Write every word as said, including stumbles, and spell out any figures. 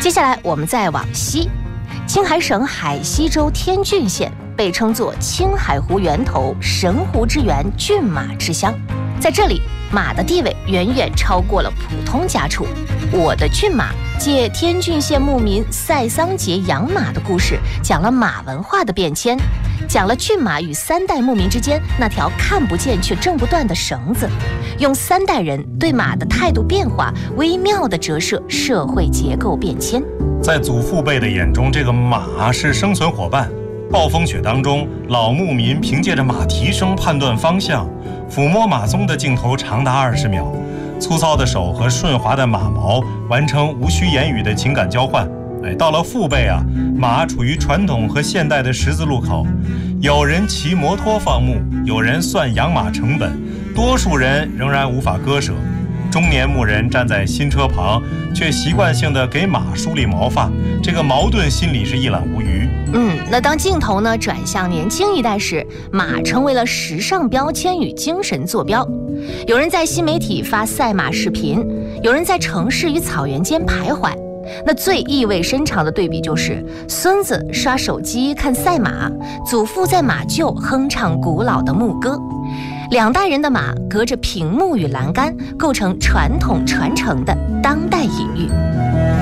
接下来我们再往西，青海省海西州天峻县被称作青海湖源头、神湖之源、骏马之乡。在这里，马的地位远远超过了普通家畜。我的骏马借天峻县牧民赛桑杰养马的故事，讲了马文化的变迁，讲了骏马与三代牧民之间那条看不见却挣不断的绳子，用三代人对马的态度变化，微妙地折射社会结构变迁。 在祖父辈的眼中，这个马是生存伙伴。暴风雪当中，老牧民凭借着马蹄声判断方向，抚摸马鬃的镜头长达二十秒，粗糙的手和顺滑的马毛完成无需言语的情感交换。哎，到了父辈啊，马处于传统和现代的十字路口，有人骑摩托放牧，有人算养马成本，多数人仍然无法割舍。中年牧人站在新车旁，却习惯性的给马梳理毛发，这个矛盾心理是一览无余。 嗯，那当镜头呢转向年轻一代时，马成为了时尚标签与精神坐标。有人在新媒体发赛马视频，有人在城市与草原间徘徊。那最意味深长的对比就是，孙子刷手机看赛马，祖父在马厩哼唱古老的牧歌。两代人的马隔着屏幕与栏杆，构成传统传承的当代隐喻。